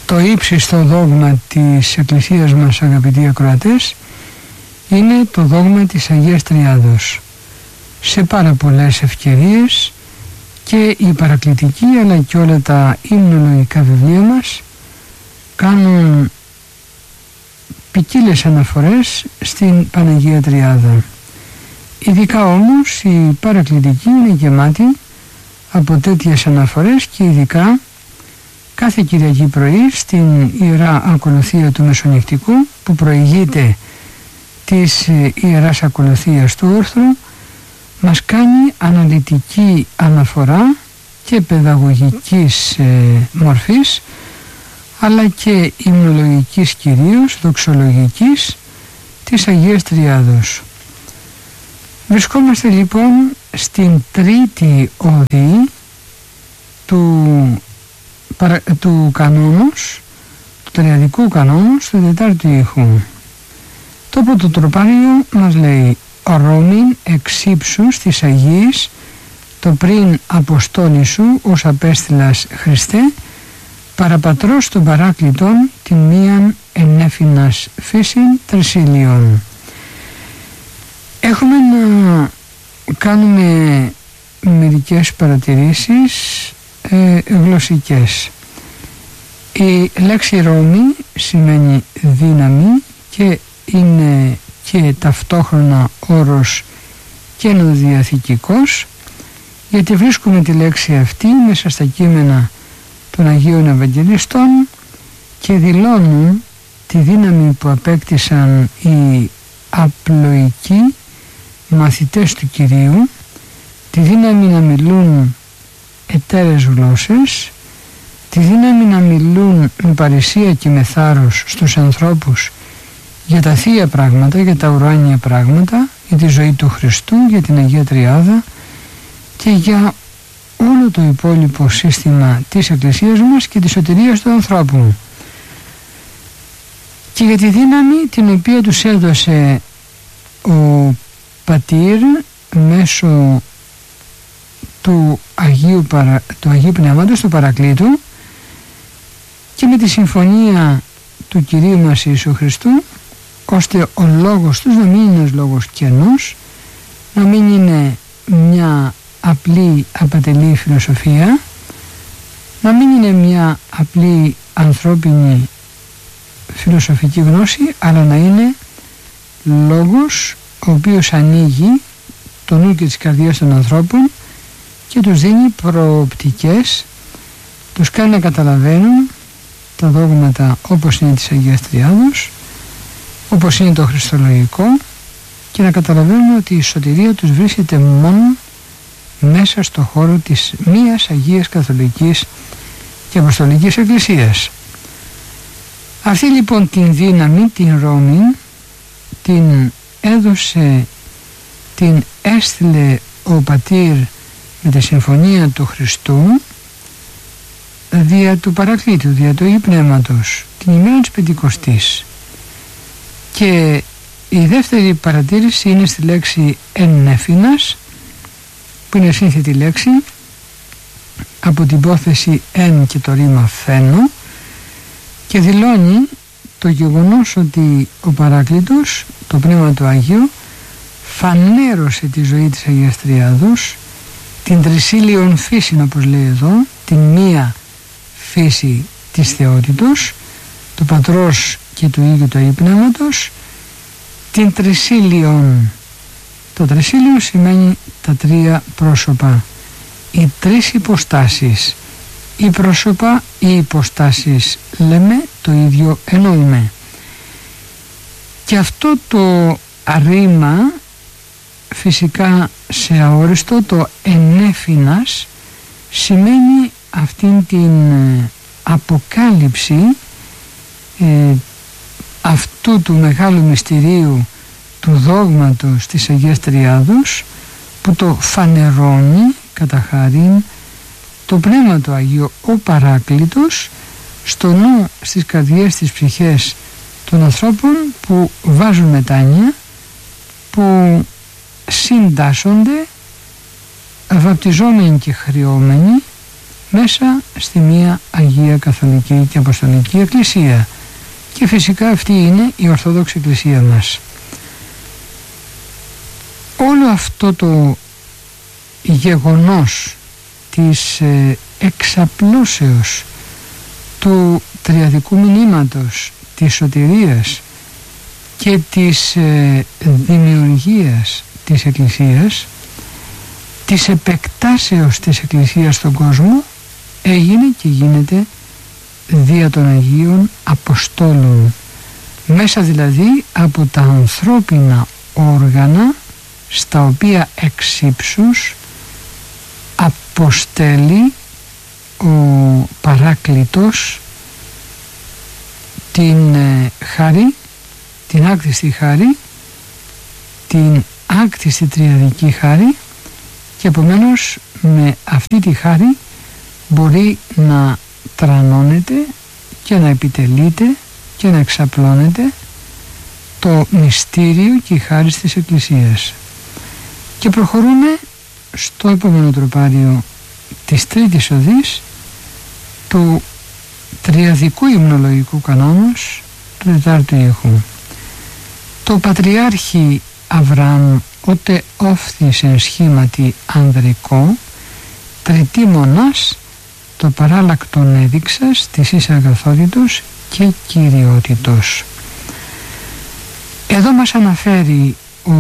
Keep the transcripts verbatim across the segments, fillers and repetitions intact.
Το ύψιστο δόγμα της Εκκλησίας μας, αγαπητοί ακροατές, είναι το δόγμα της Αγίας Τριάδος. Σε πάρα πολλές ευκαιρίες και η παρακλητική αλλά και όλα τα υμνολογικά βιβλία μας κάνουν ποικίλες αναφορές στην Παναγία Τριάδα. Ειδικά όμως η παρακλητική είναι γεμάτη από τέτοιες αναφορές και ειδικά κάθε Κυριακή πρωί στην Ιερά Ακολουθία του Μεσονυχτικού, που προηγείται της Ιεράς Ακολουθίας του Όρθρου, μας κάνει αναλυτική αναφορά και παιδαγωγικής ε, μορφής, αλλά και υμνολογικής, κυρίως δοξολογικής, της Αγίας Τριάδος. Βρισκόμαστε λοιπόν στην τρίτη οδή του, του κανόνος, του τριαδικού κανόνος, του τετάρτου ήχου. Το πρώτο τροπάριο μας λέει: «Ρώμην εξ ύψους της Αγίας, το πριν αποστόλη σου ως απέστειλας Χριστέ, παραπατρός των παράκλητων την μίαν ενέφηνας φύσιν τρισίλιον». Έχουμε να κάνουμε μερικές παρατηρήσεις ε, γλωσσικές. Η λέξη Ρώμη σημαίνει δύναμη και είναι και ταυτόχρονα όρος καινοδιαθηκικός, γιατί βρίσκουμε τη λέξη αυτή μέσα στα κείμενα των Αγίων Ευαγγελιστών και δηλώνουν τη δύναμη που απέκτησαν οι απλοϊκοί μαθητές του Κυρίου, τη δύναμη να μιλούν εταίρες γλώσσες, τη δύναμη να μιλούν με παρησία και με θάρρος στους ανθρώπους για τα θεία πράγματα, για τα ουράνια πράγματα, για τη ζωή του Χριστού, για την Αγία Τριάδα και για όλο το υπόλοιπο σύστημα της Εκκλησίας μας και της σωτηρίας του ανθρώπου, και για τη δύναμη την οποία τους έδωσε ο Πατήρ μέσω του Αγίου, Παρα... του Αγίου Πνεύματος, του Παρακλήτου, και με τη συμφωνία του Κυρίου μας Ιησού Χριστού, ώστε ο λόγος τους να μην είναι ένας λόγος κενός, να μην είναι μια απλή απατελή φιλοσοφία, να μην είναι μια απλή ανθρώπινη φιλοσοφική γνώση, αλλά να είναι λόγος ο οποίος ανοίγει το νου και τις καρδιές των ανθρώπων και τους δίνει προοπτικές, τους κάνει να καταλαβαίνουν τα δόγματα όπως είναι της Αγίας Τριάδος, όπως είναι το χριστολογικό, και να καταλαβαίνουν ότι η σωτηρία τους βρίσκεται μόνο μέσα στο χώρο της μίας Αγίας Καθολικής και Αποστολικής Εκκλησίας. Αυτή λοιπόν την δύναμη, την Ρώμη, την έδωσε, την έστειλε ο Πατήρ με τη συμφωνία του Χριστού δια του Παρακλήτου, δια του Αγίου Πνεύματος, την ημέρα της Πεντηκοστής. Και η δεύτερη παρατήρηση είναι στη λέξη ενέφηνας, που είναι σύνθετη λέξη από την υπόθεση εν και το ρήμα φαίνω, και δηλώνει το γεγονός ότι ο Παράκλητος, το Πνεύμα του Αγίου, φανέρωσε τη ζωή της Αγίας Τριάδος, την τρισίλιον φύση, όπως λέει εδώ, την μία φύση της θεότητος, του Πατρός και του Υιού και του Αγίου Πνεύματος, την τρισίλιον. Το τρισίλιον σημαίνει τα τρία πρόσωπα, οι τρεις υποστάσεις. Οι πρόσωπα, οι υποστάσεις λέμε, το ίδιο εννοούμε. Και αυτό το ρήμα φυσικά σε αόριστο, το ενέφηνας, σημαίνει αυτήν την αποκάλυψη ε, αυτού του μεγάλου μυστηρίου του δόγματος της Αγίας Τριάδος, που το φανερώνει κατά χάριν το Πνεύμα του Αγίου, ο Παράκλητος, στο νου, στις καρδιές, στις ψυχές των ανθρώπων που βάζουν μετάνοια, που συντάσσονται βαπτιζόμενοι και χρειόμενοι μέσα στη μία Αγία Καθολική και Αποστολική Εκκλησία, και φυσικά αυτή είναι η Ορθόδοξη Εκκλησία μας. Όλο αυτό το γεγονός της ε, εξαπλώσεως του τριαδικού μηνύματος, της σωτηρίας και της ε, δημιουργίας της Εκκλησίας, της επεκτάσεως της Εκκλησίας στον κόσμο, έγινε και γίνεται δια των Αγίων Αποστόλων, μέσα δηλαδή από τα ανθρώπινα όργανα στα οποία εξ ύψους αποστέλει ο Παράκλητος την ε, χάρη, την άκτιστη χάρη, την άκτιστη τριαδική χάρη, και επομένως με αυτή τη χάρη μπορεί να τρανώνεται και να επιτελείται και να εξαπλώνεται το μυστήριο και η χάρις της Εκκλησίας. Και προχωρούμε στο επόμενο τροπάριο της τρίτης οδής του τριαδικού υμνολογικού κανόνος του τετάρτου ήχου. Το Πατριάρχη Αβραάμ ότε όφθης εν σχήματι ανδρικό, τριτή μονάς το παράλλακτον έδειξας της εις αγαθότητος και κυριότητος. Εδώ μας αναφέρει ο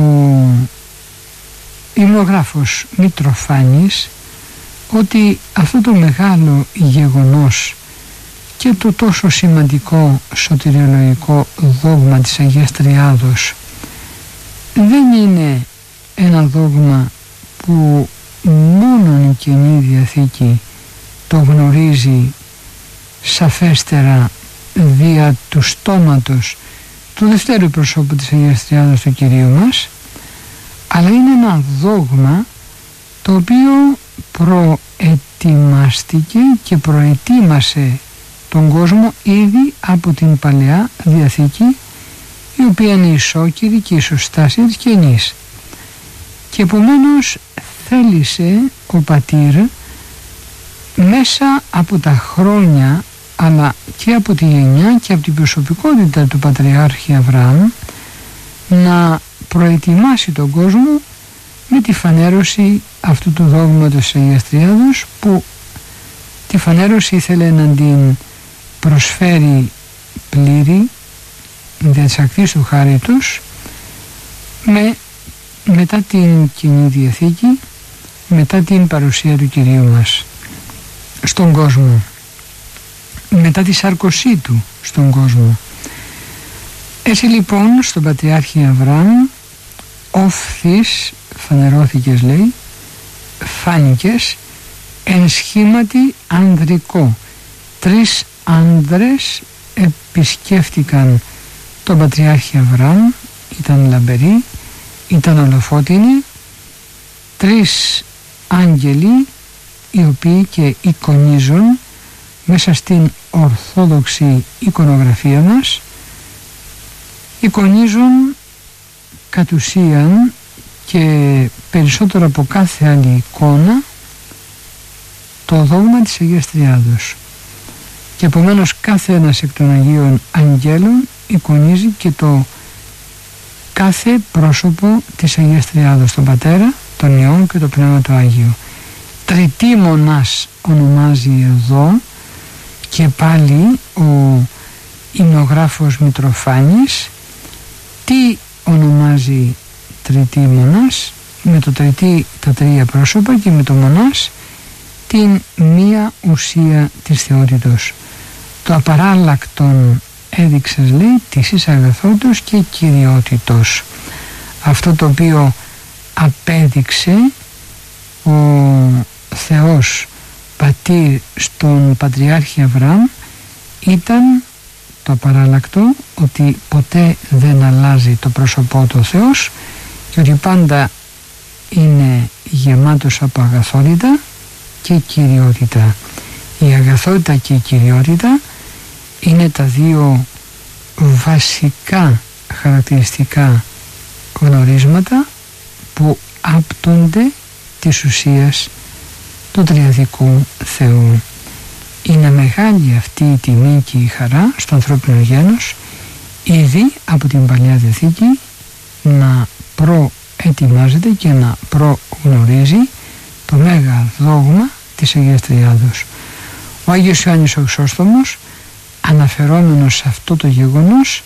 υμνογράφος Μητροφάνης ότι αυτό το μεγάλο γεγονός και το τόσο σημαντικό σωτηριολογικό δόγμα της Αγίας Τριάδος δεν είναι ένα δόγμα που μόνον η Καινή Διαθήκη το γνωρίζει σαφέστερα δια του στόματος του δευτέρου προσώπου της Αγίας Τριάδος του Κυρίου μας, αλλά είναι ένα δόγμα το οποίο προετοιμάστηκε και προετοίμασε τον κόσμο ήδη από την Παλαιά Διαθήκη, η οποία είναι ισόκυρη και ισοστάσια της Καινής. Και επομένως θέλησε ο πατήρ μέσα από τα χρόνια, αλλά και από τη γενιά και από την προσωπικότητα του Πατριάρχη Αβραάμ, να προετοιμάσει τον κόσμο με τη φανέρωση αυτού του δόγματος της Αγίας Τριάδος, που τη φανέρωση ήθελε να την προσφέρει πλήρη δια της ακτής του χάριτος με, μετά την Κοινή Διαθήκη, μετά την παρουσία του Κυρίου μας στον κόσμο, μετά τη σάρκωσή του στον κόσμο. Έτσι λοιπόν στον Πατριάρχη Αβραάμ όφθης φανερώθηκες, λέει, φάνηκες εν σχήματι ανδρικό. Τρεις άνδρες επισκέφτηκαν τον Πατριάρχη Αβραάμ, ήταν λαμπεροί, ήταν ολοφώτινοι, τρεις άγγελοι οι οποίοι και εικονίζουν μέσα στην ορθόδοξη εικονογραφία μας, εικονίζουν κατ' ουσίαν και περισσότερο από κάθε άλλη εικόνα το δόγμα της Αγίας Τριάδος, και επομένως κάθε ένας εκ των Αγίων Αγγέλων εικονίζει και το κάθε πρόσωπο της Αγίας Τριάδος, τον Πατέρα, τον Υιόν και το Πνεύμα του Άγιο. Τριτή μονάς ονομάζει εδώ και πάλι ο υμνογράφος Μητροφάνης. Τι ονομάζει τριτή μονάς? Με το τριτή τα τρία πρόσωπα και με το μονάς την μία ουσία της θεότητος. Το απαράλλακτον έδειξες, λέει, της εις αγαθότητος και κυριότητος. Αυτό το οποίο απέδειξε ο Θεός Πατήρ στον Πατριάρχη Αβραάμ ήταν το απαράλλακτο, ότι ποτέ δεν αλλάζει το πρόσωπό του ο Θεός και ότι πάντα είναι γεμάτος από αγαθότητα και κυριότητα. Η αγαθότητα και η κυριότητα είναι τα δύο βασικά χαρακτηριστικά γνωρίσματα που άπτονται της ουσίας του τριαδικού Θεού. Είναι μεγάλη αυτή η τιμή και η χαρά στο ανθρώπινο γένος ήδη από την Παλιά Διαθήκη να προετοιμάζεται και να προγνωρίζει το μέγα δόγμα της Αγίας Τριάδος. Ο Άγιος Ιωάννης ο Χρυσόστομος, αναφερόμενος σε αυτό το γεγονός,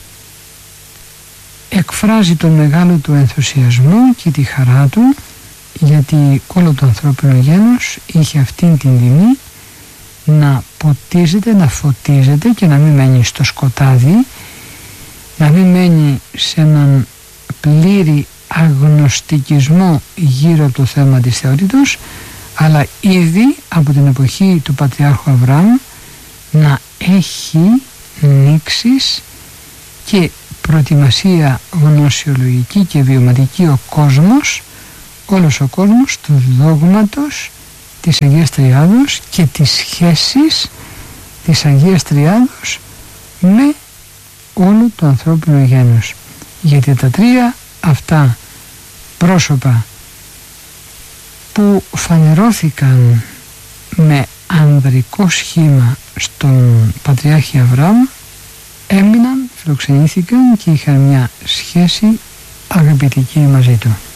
εκφράζει τον μεγάλο του ενθουσιασμό και τη χαρά του, γιατί όλο το ανθρώπινο γένος είχε αυτήν την τιμή να ποτίζεται, να φωτίζεται και να μην μένει στο σκοτάδι, να μην μένει σε έναν πλήρη αγνωστικισμό γύρω από το θέμα της θεωρήτως, αλλά ήδη από την εποχή του Πατριάρχου Αβραάμ να έχει νήξεις και προετοιμασία γνωσιολογική και βιωματική ο κόσμος, όλος ο κόσμος του δόγματος της Αγίας Τριάδος και της σχέσης της Αγίας Τριάδος με όλο το ανθρώπινο γένος. Γιατί τα τρία αυτά πρόσωπα που φανερώθηκαν με ανδρικό σχήμα στον Πατριάρχη Αβραάμ έμειναν, φιλοξενήθηκαν και είχαν μια σχέση αγαπητική μαζί του.